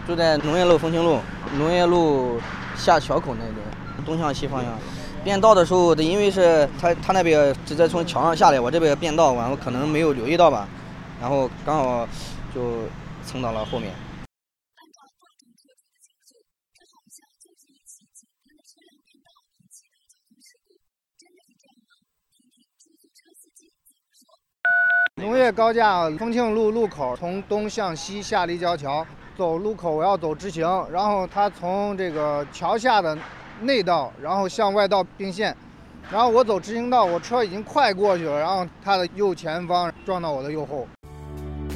就在农业路丰庆路，农业路下桥口那边，东向西方向。变道的时候，因为是他那边直接从桥上下来，我这边变道，完了可能没有留意到吧，然后刚好就蹭到了后面。 农业高架丰庆路路口从东向西下立交桥，走路口我要走直行，然后它从这个桥下的内道，然后向外道并线，然后我走直行道，我车已经快过去了，然后它的右前方撞到我的右后。